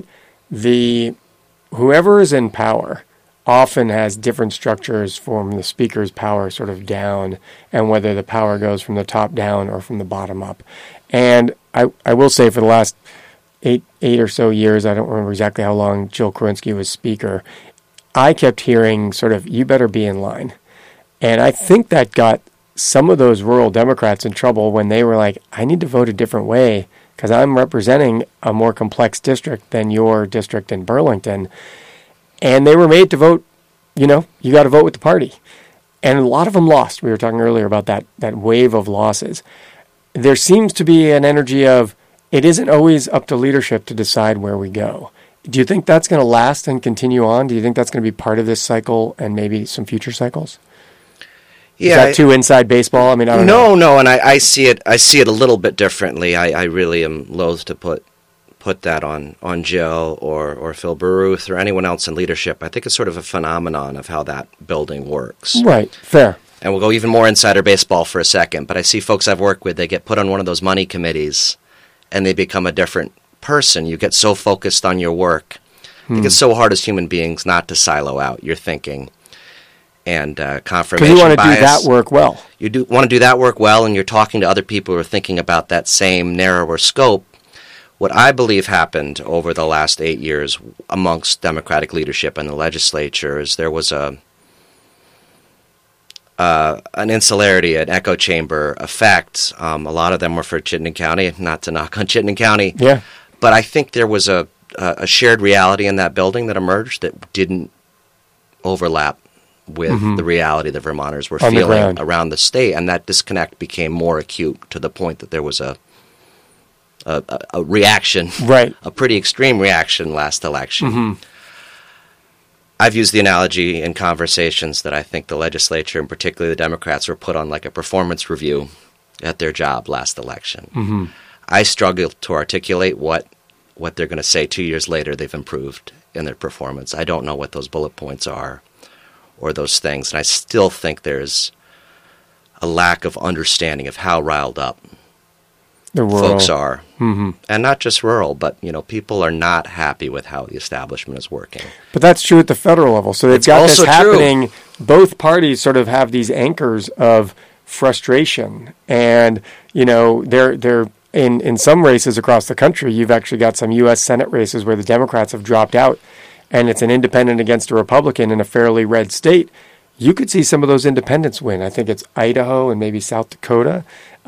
whoever is in power often has different structures from the speaker's power sort of down, and whether the power goes from the top down or from the bottom up. And I will say for the last eight or so years, I don't remember exactly how long Jill Korinsky was speaker, I kept hearing sort of, you better be in line. And I think that got some of those rural Democrats in trouble when they were like, I need to vote a different way because I'm representing a more complex district than your district in Burlington. And they were made to vote, you got to vote with the party. And a lot of them lost. We were talking earlier about that wave of losses. There seems to be an energy of, it isn't always up to leadership to decide where we go. Do you think that's going to last and continue on? Do you think that's going to be part of this cycle and maybe some future cycles? Yeah, is that too inside baseball? I mean, I don't know. No, and I see it a little bit differently. I really am loath to put that on Jill or Phil Baruth or anyone else in leadership. I think it's sort of a phenomenon of how that building works. Right, fair. And we'll go even more insider baseball for a second, but I see folks I've worked with, they get put on one of those money committees and they become a different person. You get so focused on your work. I think it's so hard as human beings not to silo out your thinking and confirmation bias. Because you want to do that work well. You do want to do that work well, and you're talking to other people who are thinking about that same narrower scope. What I believe happened over the last 8 years amongst Democratic leadership and the legislature is there was an insularity, an echo chamber effect. A lot of them were for Chittenden County, not to knock on Chittenden County. Yeah. But I think there was a shared reality in that building that emerged that didn't overlap with the reality that Vermonters were feeling around the state. And that disconnect became more acute to the point that there was a a reaction, a pretty extreme reaction last election. Mm-hmm. I've used the analogy in conversations that I think the legislature, and particularly the Democrats, were put on like a performance review at their job last election. Mm-hmm. I struggle to articulate what they're going to say 2 years later they've improved in their performance. I don't know what those bullet points are or those things. And I still think there's a lack of understanding of how riled up folks are. Mm-hmm. And not just rural, but, people are not happy with how the establishment is working. But that's true at the federal level. So they've got this happening. Both parties sort of have these anchors of frustration. And, they're in some races across the country, you've actually got some U.S. Senate races where the Democrats have dropped out, and it's an independent against a Republican in a fairly red state. You could see some of those independents win. I think it's Idaho and maybe South Dakota.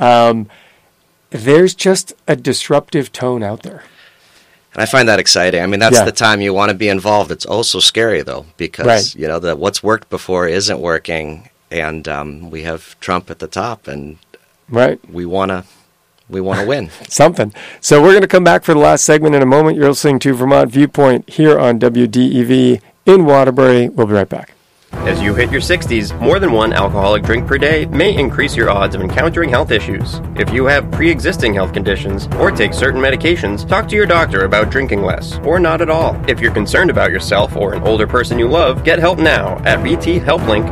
There's just a disruptive tone out there. And I find that exciting. I mean, that's the time you want to be involved. It's also scary, though, because, what's worked before isn't working, and we have Trump at the top, and we want to win. Something. So we're going to come back for the last segment in a moment. You're listening to Vermont Viewpoint here on WDEV in Waterbury. We'll be right back. As you hit your 60s, more than one alcoholic drink per day may increase your odds of encountering health issues. If you have pre-existing health conditions or take certain medications, talk to your doctor about drinking less or not at all. If you're concerned about yourself or an older person you love, get help now at VT HelpLink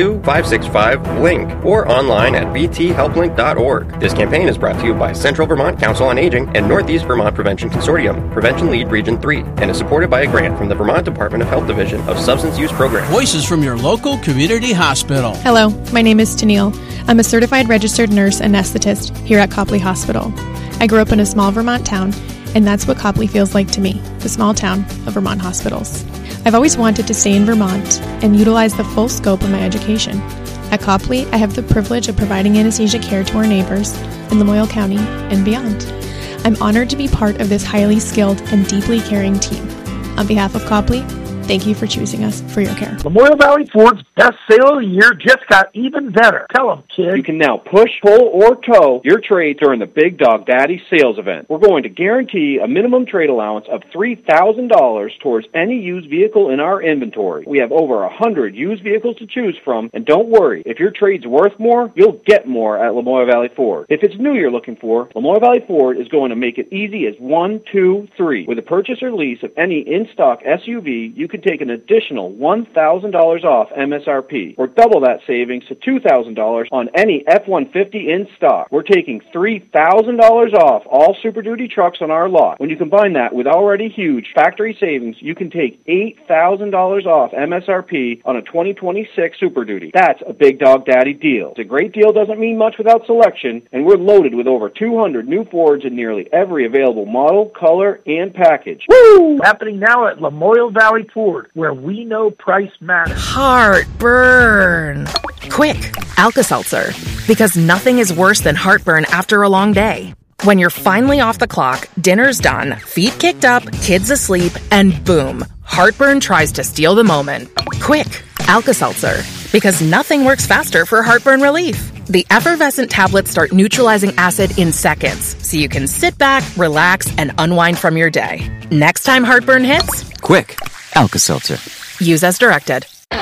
802-565-LINK or online at vthelplink.org. This campaign is brought to you by Central Vermont Council on Aging and Northeast Vermont Prevention Consortium, Prevention Lead Region 3, and is supported by a grant from the Vermont Department of Health Division of Substance Use Programs. Voices from your local community hospital. Hello, my name is Tennille. I'm a certified registered nurse anesthetist here at Copley Hospital. I grew up in a small Vermont town, and that's what Copley feels like to me, the small town of Vermont hospitals. I've always wanted to stay in Vermont and utilize the full scope of my education. At Copley, I have the privilege of providing anesthesia care to our neighbors in Lamoille County and beyond. I'm honored to be part of this highly skilled and deeply caring team. On behalf of Copley, thank you for choosing us for your care. Lamoille Valley Ford's best sale of the year just got even better. Tell them, kid. You can now push, pull, or tow your trade during the Big Dog Daddy sales event. We're going to guarantee a minimum trade allowance of $3,000 towards any used vehicle in our inventory. We have over 100 used vehicles to choose from, and don't worry, if your trade's worth more, you'll get more at Lamoille Valley Ford. If it's new you're looking for, Lamoille Valley Ford is going to make it easy as 1, 2, 3. With a purchase or lease of any in-stock SUV, you can take an additional $1,000 off MSRP, or double that savings to $2,000 on any F-150 in stock. We're taking $3,000 off all Super Duty trucks on our lot. When you combine that with already huge factory savings, you can take $8,000 off MSRP on a 2026 Super Duty. That's a Big Dog Daddy deal. It's a great deal, doesn't mean much without selection, and we're loaded with over 200 new Fords in nearly every available model, color, and package. Woo! Happening now at Lamoille Valley Ford, where we know price matters. Heartburn. Quick, Alka-Seltzer. Because nothing is worse than heartburn after a long day. When you're finally off the clock, dinner's done, feet kicked up, kids asleep, and boom, heartburn tries to steal the moment. Quick, Alka-Seltzer. Because nothing works faster for heartburn relief. The effervescent tablets start neutralizing acid in seconds, so you can sit back, relax, and unwind from your day. Next time heartburn hits, quick, Alka-Seltzer. Use as directed.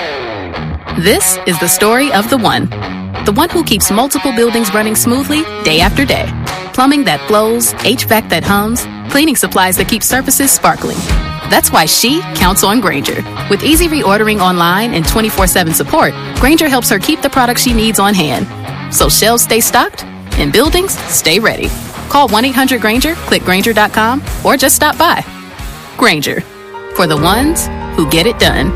This is the story of the one who keeps multiple buildings running smoothly day after day. Plumbing that flows, HVAC that hums, cleaning supplies that keep surfaces sparkling. That's why she counts on Grainger. With easy reordering online and 24/7 support, Grainger helps her keep the products she needs on hand. So shelves stay stocked and buildings stay ready. Call 1-800-GRAINGER, click Grainger.com, or just stop by. Grainger, for the ones who get it done.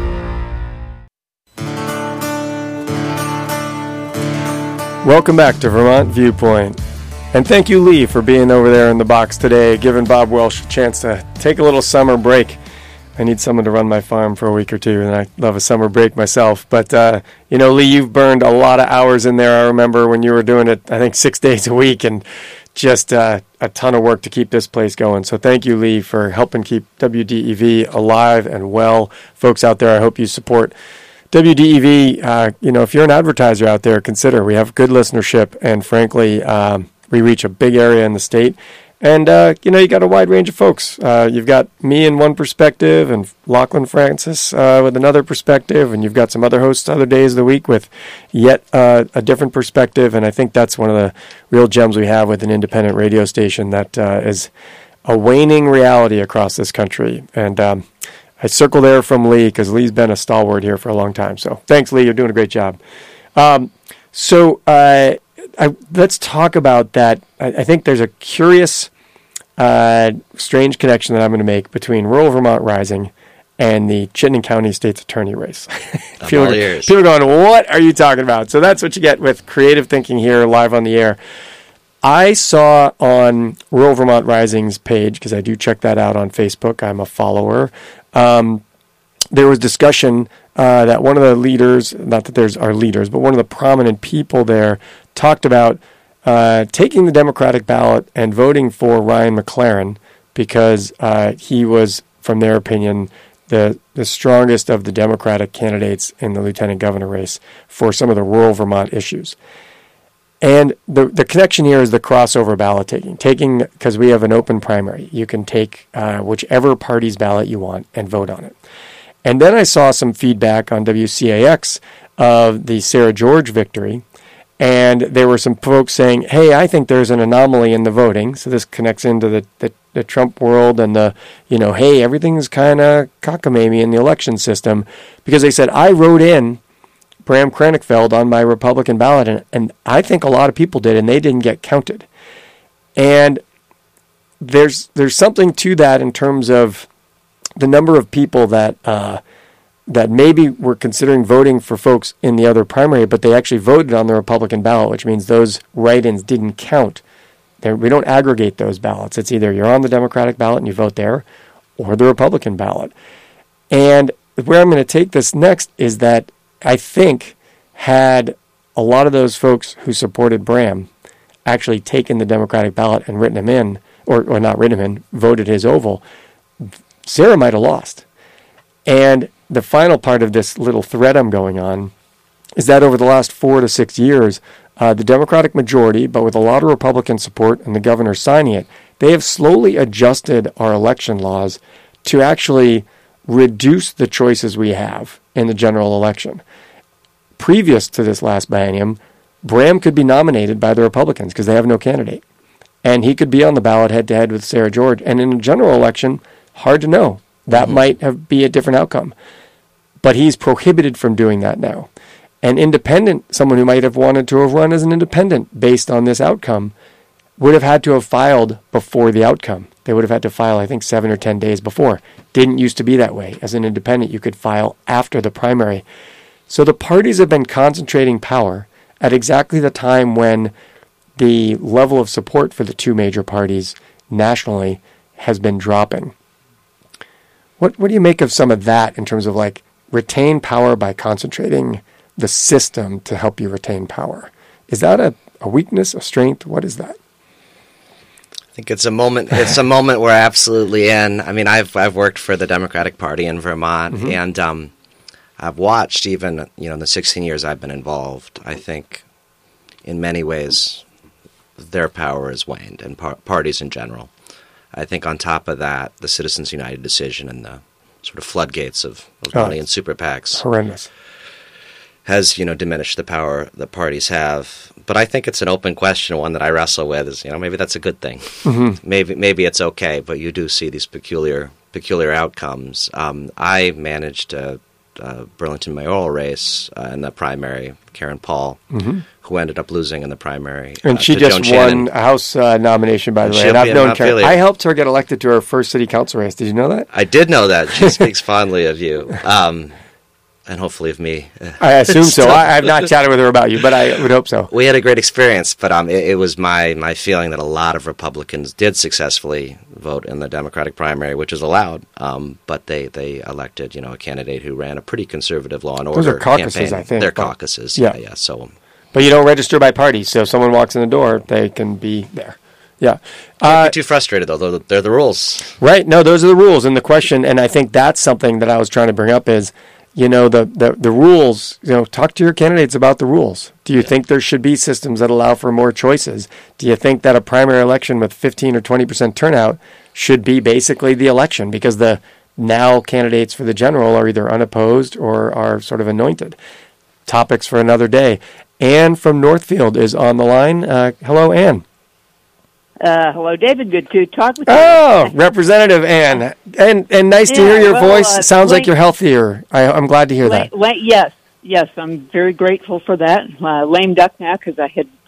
Welcome back to Vermont Viewpoint. And thank you, Lee, for being over there in the box today, giving Bob Welsh a chance to take a little summer break. I need someone to run my farm for a week or two, and I love a summer break myself. But, Lee, you've burned a lot of hours in there. I remember when you were doing it, I think 6 days a week, and just a ton of work to keep this place going. So thank you, Lee, for helping keep WDEV alive and well. Folks out there, I hope you support WDEV. If you're an advertiser out there, consider. We have good listenership, and frankly, we reach a big area in the state, And, you got a wide range of folks. You've got me in one perspective and Lachlan Francis with another perspective, and you've got some other hosts other days of the week with yet a different perspective. And I think that's one of the real gems we have with an independent radio station that is a waning reality across this country. And I circle there from Lee because Lee's been a stalwart here for a long time. So thanks, Lee. You're doing a great job. Let's talk about that. I think there's a curious, strange connection that I'm going to make between Rural Vermont Rising and the Chittenden County State's Attorney race. People are going, what are you talking about? So that's what you get with creative thinking here live on the air. I saw on Rural Vermont Rising's page, because I do check that out on Facebook, I'm a follower, there was discussion that one of the leaders, not that there's our leaders, but one of the prominent people there talked about taking the Democratic ballot and voting for Ryan McLaren because he was, from their opinion, the strongest of the Democratic candidates in the lieutenant governor race for some of the rural Vermont issues. And the connection here is the crossover ballot taking, because we have an open primary. You can take whichever party's ballot you want and vote on it. And then I saw some feedback on WCAX of the Sarah George victory, and there were some folks saying, hey, I think there's an anomaly in the voting. So this connects into the Trump world and hey, everything's kind of cockamamie in the election system, because they said, I wrote in Bram Kranichfeld on my Republican ballot, and I think a lot of people did, and they didn't get counted. And there's something to that in terms of the number of people that maybe were considering voting for folks in the other primary, but they actually voted on the Republican ballot, which means those write-ins didn't count. We don't aggregate those ballots. It's either you're on the Democratic ballot and you vote there, or the Republican ballot. And where I'm going to take this next is that I think had a lot of those folks who supported Bram actually taken the Democratic ballot and written him in, or not written him in, voted his oval, Sarah might have lost. And the final part of this little thread I'm going on is that over the last 4 to 6 years, the Democratic majority, but with a lot of Republican support and the governor signing it, they have slowly adjusted our election laws to actually reduce the choices we have in the general election. Previous to this last biennium, Bram could be nominated by the Republicans because they have no candidate. And he could be on the ballot head-to-head with Sarah George. And in a general election, hard to know. That might be a different outcome. But he's prohibited from doing that now. An independent, someone who might have wanted to have run as an independent based on this outcome, would have had to have filed before the outcome. They would have had to file, I think, 7 or 10 days before. Didn't used to be that way. As an independent, you could file after the primary. So the parties have been concentrating power at exactly the time when the level of support for the two major parties nationally has been dropping. What do you make of some of that in terms of retain power by concentrating the system to help you retain power? Is that a weakness, a strength? What is that? I think it's a moment. It's a moment we're absolutely in. I mean, I've worked for the Democratic Party in Vermont, and I've watched even in the 16 years I've been involved. I think, in many ways, their power has waned, and parties in general. I think on top of that, the Citizens United decision and the sort of floodgates of money and super PACs horrendous has diminished the power that parties have. But I think it's an open question, one that I wrestle with. Is maybe that's a good thing. Maybe it's okay, but you do see these peculiar outcomes. I managed a Burlington mayoral race in the primary, Karen Paul, who ended up losing in the primary. And she just won a House nomination, by the way. And I've known Karen. I helped her get elected to her first city council race. Did you know that? I did know that. She speaks fondly of you. And hopefully of me. I assume so. I have not chatted with her about you, but I would hope so. We had a great experience, but it was my feeling that a lot of Republicans did successfully vote in the Democratic primary, which is allowed, but they elected a candidate who ran a pretty conservative law and order campaign. Those are caucuses, campaign. I think. They're caucuses, yeah. So, but you don't register by party, so if someone walks in the door, they can be there. Yeah. Can't be too frustrated, though. They're the rules. Right. No, those are the rules. And the question, and I think that's something that I was trying to bring up is, the rules, talk to your candidates about the rules. Do you think there should be systems that allow for more choices? Do you think that a primary election with 15 or 20% turnout should be basically the election because the now candidates for the general are either unopposed or are sort of anointed? Topics for another day. Ann from Northfield is on the line. Hello, Ann. Hello, David. Good to talk with you. Oh, Representative Ann. And nice to hear your voice. Sounds like you're healthier. I'm glad to hear that. Yes, I'm very grateful for that. Lame duck now because I had